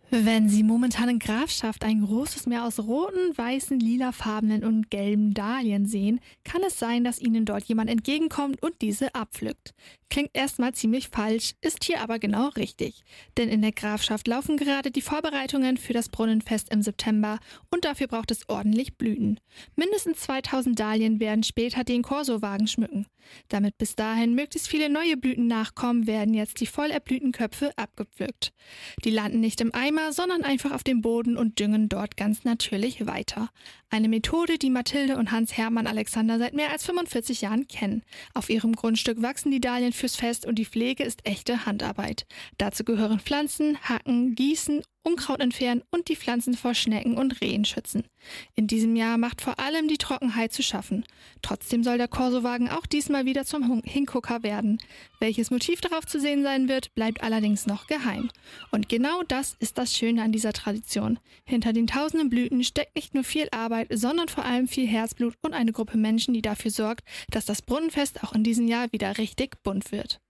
Wenn Sie momentan in Grafschaft ein großes Meer aus roten, weißen, lilafarbenen und gelben Dahlien sehen, kann es sein, dass Ihnen dort jemand entgegenkommt und diese abpflückt. Klingt erstmal ziemlich falsch, ist hier aber genau richtig. Denn in der Grafschaft laufen gerade die Vorbereitungen für das Brunnenfest im September und dafür braucht es ordentlich Blüten. Mindestens 2000 Dahlien werden später den Korsowagen schmücken. Damit bis dahin möglichst viele neue Blüten nachkommen, werden jetzt die voll erblühten Köpfe abgepflückt. Die landen nicht im Eimer, sondern einfach auf dem Boden und düngen dort ganz natürlich weiter. Eine Methode, die Mathilde und Hans-Hermann Alexander seit mehr als 45 Jahren kennen. Auf ihrem Grundstück wachsen die Dahlien fürs Fest und die Pflege ist echte Handarbeit. Dazu gehören Pflanzen, Hacken, Gießen, Unkraut entfernen und die Pflanzen vor Schnecken und Rehen schützen. In diesem Jahr macht vor allem die Trockenheit zu schaffen. Trotzdem soll der Korsowagen auch diesmal wieder zum Hingucker werden. Welches Motiv darauf zu sehen sein wird, bleibt allerdings noch geheim. Und genau das ist das Schöne an dieser Tradition. Hinter den tausenden Blüten steckt nicht nur viel Arbeit, sondern vor allem viel Herzblut und eine Gruppe Menschen, die dafür sorgt, dass das Brunnenfest auch in diesem Jahr wieder richtig bunt wird.